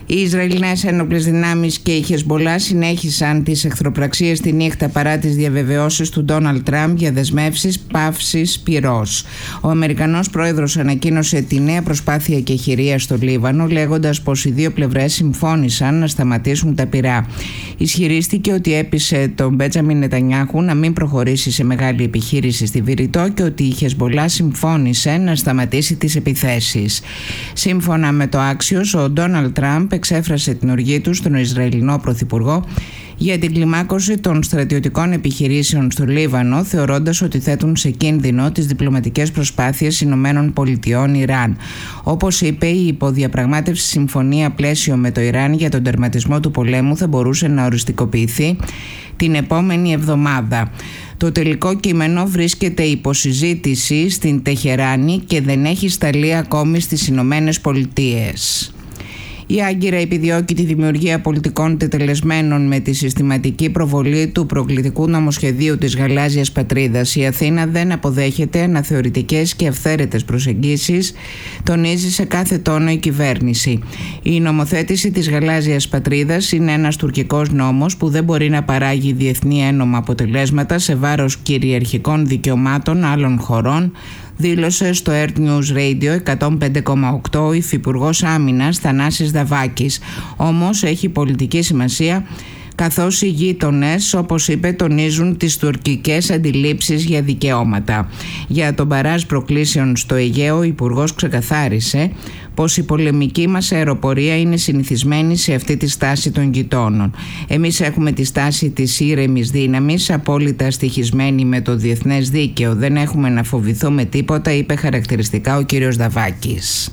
Οι Ισραηλινές ένοπλες δυνάμεις και η Χεσμπολά συνέχισαν τις εχθροπραξίες τη νύχτα παρά τις διαβεβαιώσεις του Ντόναλντ Τραμπ για δεσμεύσεις παύσης πυρός. Ο Αμερικανός πρόεδρος ανακοίνωσε τη νέα προσπάθεια εκεχηρίας στο Λίβανο, λέγοντας πως οι δύο πλευρές συμφώνησαν να σταματήσουν τα πυρά. Ισχυρίστηκε ότι έπεισε τον Μπέτζαμιν Νετανιάχου να μην προχωρήσει σε μεγάλη επιχείρηση στη Βηρητό και ότι η Χεσμπολά συμφώνησε να σταματήσει τις επιθέσεις. Σύμφωνα με το Axios, ο Ντόναλντ Τραμπ εξέφρασε την οργή του στον Ισραηλινό Πρωθυπουργό για την κλιμάκωση των στρατιωτικών επιχειρήσεων στο Λίβανο, θεωρώντας ότι θέτουν σε κίνδυνο τις διπλωματικές προσπάθειες Ηνωμένων Πολιτειών Ιράν. Όπως είπε, η υποδιαπραγμάτευση συμφωνία πλαίσιο με το Ιράν για τον τερματισμό του πολέμου θα μπορούσε να οριστικοποιηθεί την επόμενη εβδομάδα. Το τελικό κείμενο βρίσκεται υπό συζήτηση στην Τεχεράνη και δεν έχει σταλεί ακόμη στις Ηνωμένες Πολιτείες. Η Άγκυρα επιδιώκει τη δημιουργία πολιτικών τετελεσμένων με τη συστηματική προβολή του προκλητικού νομοσχεδίου της γαλάζιας πατρίδας. Η Αθήνα δεν αποδέχεται αναθεωρητικές και αυθαίρετες προσεγγίσεις, τονίζει σε κάθε τόνο η κυβέρνηση. Η νομοθέτηση της γαλάζιας πατρίδας είναι ένας τουρκικός νόμος που δεν μπορεί να παράγει διεθνή ένομα αποτελέσματα σε βάρος κυριαρχικών δικαιωμάτων άλλων χωρών, δήλωσε στο Earth News Radio 105,8 ο Υφυπουργός Άμυνας Θανάσης Δαβάκης. Όμως έχει πολιτική σημασία, καθώς οι γείτονες, όπως είπε, τονίζουν τις τουρκικές αντιλήψεις για δικαιώματα. Για τον μπαράζ προκλήσεων στο Αιγαίο, ο Υπουργός ξεκαθάρισε πως η πολεμική μας αεροπορία είναι συνηθισμένη σε αυτή τη στάση των γειτόνων. Εμείς έχουμε τη στάση της ήρεμης δύναμης, απόλυτα στοιχισμένη με το διεθνές δίκαιο. Δεν έχουμε να φοβηθούμε τίποτα, είπε χαρακτηριστικά ο κύριος Δαβάκης.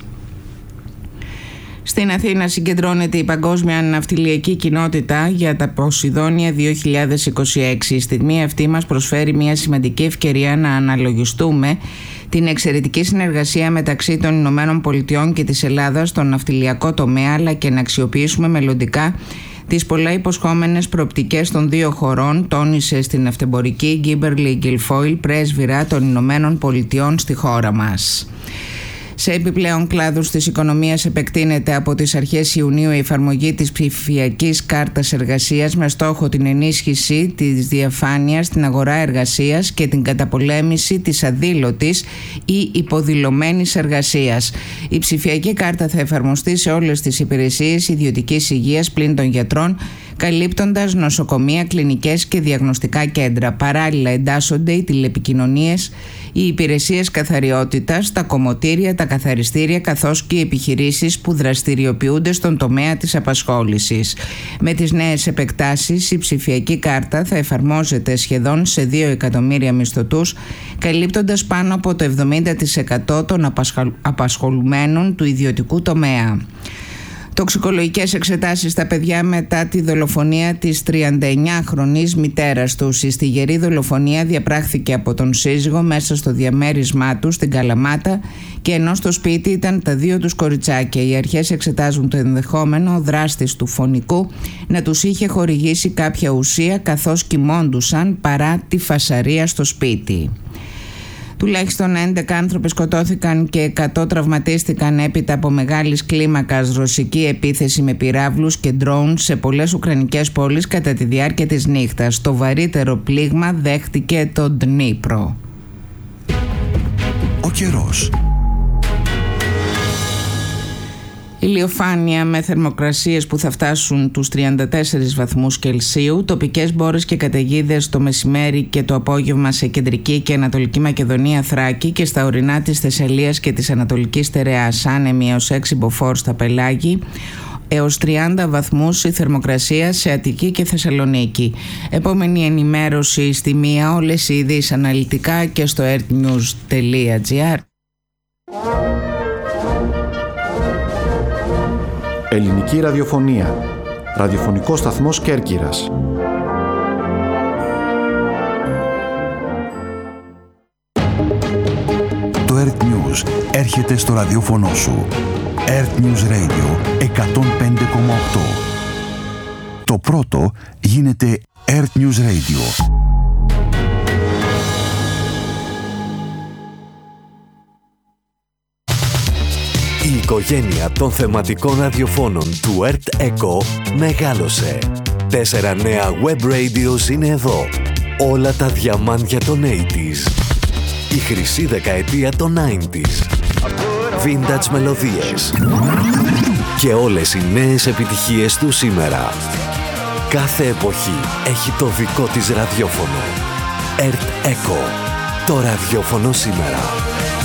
Στην Αθήνα συγκεντρώνεται η Παγκόσμια Ναυτιλιακή Κοινότητα για τα Ποσειδόνια 2026. Η στιγμή αυτή μας προσφέρει μια σημαντική ευκαιρία να αναλογιστούμε την εξαιρετική συνεργασία μεταξύ των Ηνωμένων Πολιτειών και της Ελλάδας στον ναυτιλιακό τομέα, αλλά και να αξιοποιήσουμε μελλοντικά τις πολλά υποσχόμενες προοπτικές των δύο χωρών, τόνισε στην ναυτεμπορική Γκίμπερλι Γκιλφόιλ, πρέσβυρα των Ηνωμένων Πολιτειών στη χώρα μας. Σε επιπλέον κλάδους της οικονομίας επεκτείνεται από τις αρχές Ιουνίου η εφαρμογή της ψηφιακής κάρτας εργασίας με στόχο την ενίσχυση της διαφάνειας στην αγορά εργασίας και την καταπολέμηση της αδήλωτης ή υποδηλωμένης εργασίας. Η ψηφιακή κάρτα θα εφαρμοστεί σε όλες τις υπηρεσίες ιδιωτικής υγείας πλην των γιατρών, καλύπτοντας νοσοκομεία, κλινικές και διαγνωστικά κέντρα. Παράλληλα εντάσσονται οι τηλεπικοινωνίες, οι υπηρεσίες καθαριότητας, τα κομμωτήρια, τα καθαριστήρια καθώς και οι επιχειρήσεις που δραστηριοποιούνται στον τομέα της απασχόλησης. Με τις νέες επεκτάσεις, η ψηφιακή κάρτα θα εφαρμόζεται σχεδόν σε 2 εκατομμύρια μισθωτούς, καλύπτοντας πάνω από το 70% των απασχολουμένων του ιδιωτικού τομέα. Τοξικολογικές εξετάσεις στα παιδιά μετά τη δολοφονία της 39χρονης μητέρας τους. Η στιγερή δολοφονία διαπράχθηκε από τον σύζυγο μέσα στο διαμέρισμά του στην Καλαμάτα και ενώ στο σπίτι ήταν τα 2 τους κοριτσάκια. Οι αρχές εξετάζουν το ενδεχόμενο ο δράστης του φονικού να τους είχε χορηγήσει κάποια ουσία καθώς κοιμώντουσαν παρά τη φασαρία στο σπίτι. Τουλάχιστον 11 άνθρωποι σκοτώθηκαν και 100 τραυματίστηκαν έπειτα από μεγάλης κλίμακας ρωσική επίθεση με πυράβλους και ντρόουν σε πολλές ουκρανικές πόλεις κατά τη διάρκεια της νύχτας. Το βαρύτερο πλήγμα δέχτηκε το Ντνίπρο. Ο καιρός. Ηλιοφάνεια με θερμοκρασίες που θα φτάσουν τους 34 βαθμούς Κελσίου, τοπικές μπόρες και καταιγίδες το μεσημέρι και το απόγευμα σε κεντρική και ανατολική Μακεδονία, Θράκη και στα ορεινά της Θεσσαλίας και της Ανατολικής Στερεάς, άνεμοι έως 6 μποφόρ στα Πελάγη, έως 30 βαθμούς η θερμοκρασία σε Αττική και Θεσσαλονίκη. Επόμενη ενημέρωση στη μία, όλες οι ειδήσεις αναλυτικά και στο earthnews.gr. Ελληνική ραδιοφωνία. Ραδιοφωνικός σταθμός Κέρκυρας. Το Earth News έρχεται στο ραδιόφωνο σου. Earth News Radio 105,8. Το πρώτο γίνεται Earth News Radio. Η οικογένεια των θεματικών ραδιοφώνων του Earth Echo μεγάλωσε. 4 νέα web radios είναι εδώ. Όλα τα διαμάντια των 80s. Η χρυσή δεκαετία των 90s. Vintage μελωδίες. Και όλες οι νέες επιτυχίες του σήμερα. Κάθε εποχή έχει το δικό της ραδιόφωνο. Earth Echo. Το ραδιόφωνο σήμερα.